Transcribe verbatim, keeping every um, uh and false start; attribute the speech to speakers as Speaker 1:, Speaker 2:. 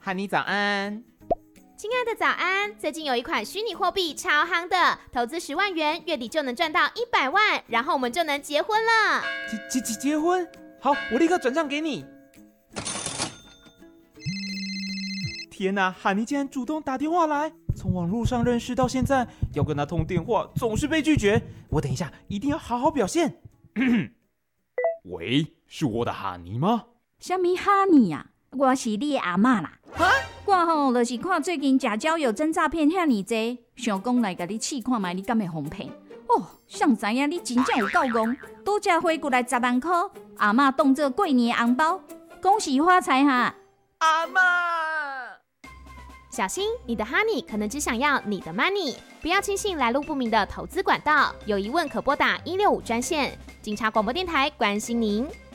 Speaker 1: 汉妮早安。
Speaker 2: 亲爱的早安，最近有一款虚拟货币超夯的，投资十万元，月底就能赚到一百万，然后我们就能结婚了。
Speaker 1: 结结结婚？好，我立刻转账给你。天哪，汉妮竟然主动打电话来，从网络上认识到现在，要跟他通电话总是被拒绝。我等一下一定要好好表现。喂，是我的哈尼吗？
Speaker 3: 什么哈尼啊？我是你的阿嬷啦。啊？我吼就是看最近假交友真诈骗遐尼济，想讲来甲你试看卖，你敢会哄骗？哦，谁知影你真正有够戆，拄则汇过来十万块，阿嬷当作过年的红包，恭喜发财哈！
Speaker 1: 阿嬷，
Speaker 2: 小心，你的 Honey 可能只想要你的 money， 不要轻信来路不明的投资管道，有疑问可拨打一六五专线。警察广播电台关心您。